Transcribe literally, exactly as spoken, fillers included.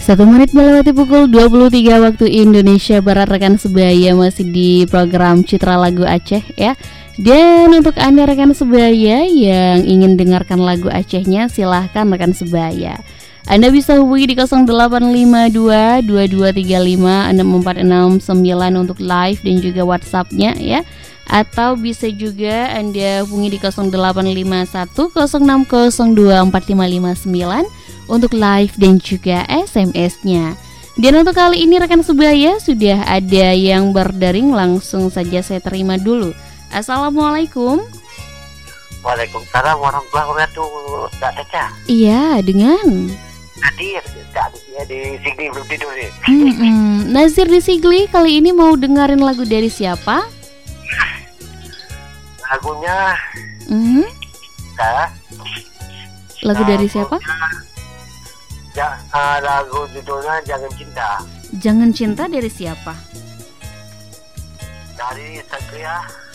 Satu menit melewati pukul dua puluh tiga waktu Indonesia Barat. Rekan sebaya masih di program Citra Lagu Aceh ya. Dan untuk Anda rekan sebaya yang ingin dengarkan lagu Acehnya, silahkan rekan sebaya, Anda bisa hubungi di nol delapan lima dua dua dua tiga lima enam empat enam sembilan untuk live dan juga WhatsApp-nya ya. Atau bisa juga Anda hubungi di nol delapan lima satu nol enam nol dua empat lima lima sembilan untuk live dan juga S M S-nya. Dan untuk kali ini rekan sebaya sudah ada yang berdaring, langsung saja saya terima dulu. Assalamualaikum. Waalaikumsalam warahmatullahi wabarakatuh. Kak Caca. Iya, dengan Nadir, Kak di Sigli belum tidur nih. Mm-mm. Nazir di Sigli, kali ini mau dengerin lagu dari siapa? Lagunya Mm-hmm. Kak. Lagu dari siapa? Ya, uh, lagu judulnya Jangan Cinta. Jangan Cinta dari siapa? Dari Satria